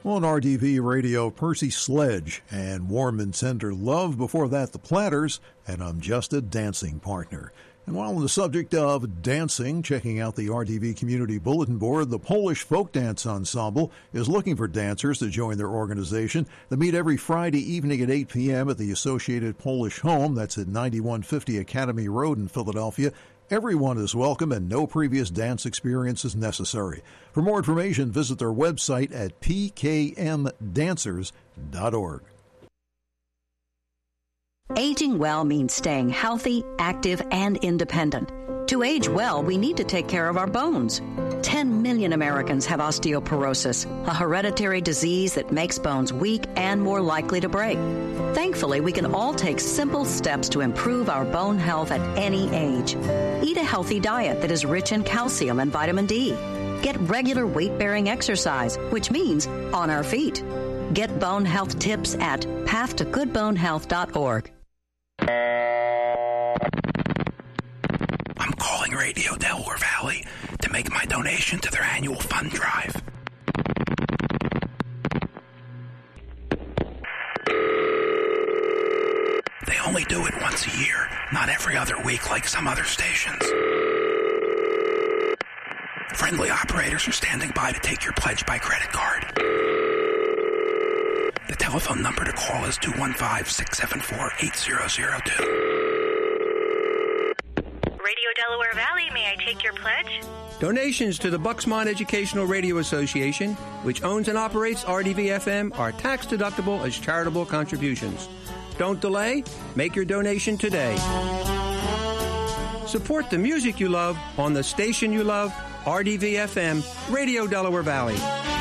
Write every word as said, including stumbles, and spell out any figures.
On R D V Radio, Percy Sledge and Warm and Tender Love. Before that, The Platters, and I'm Just a Dancing Partner. And while on the subject of dancing, checking out the R D V Community Bulletin Board, the Polish Folk Dance Ensemble is looking for dancers to join their organization. They meet every Friday evening at eight p.m. at the Associated Polish Home. That's at ninety-one fifty Academy Road in Philadelphia. Everyone is welcome and no previous dance experience is necessary. For more information, visit their website at p k m dancers dot org. Aging well means staying healthy, active, and independent. To age well, we need to take care of our bones. ten million Americans have osteoporosis, a hereditary disease that makes bones weak and more likely to break. Thankfully, we can all take simple steps to improve our bone health at any age. Eat a healthy diet that is rich in calcium and vitamin D. Get regular weight-bearing exercise, which means on our feet. Get bone health tips at path to good bone health dot org. I'm calling Radio Delaware Valley to make my donation to their annual fund drive. They only do it once a year, not every other week like some other stations. Friendly operators are standing by to take your pledge by credit card. The telephone number to call is two one five, six seven four, eight zero zero two. Radio Delaware Valley, may I take your pledge? Donations to the Bucksmont Educational Radio Association, which owns and operates R D V F M, are tax-deductible as charitable contributions. Don't delay. Make your donation today. Support the music you love on the station you love, R D V F M, Radio Delaware Valley.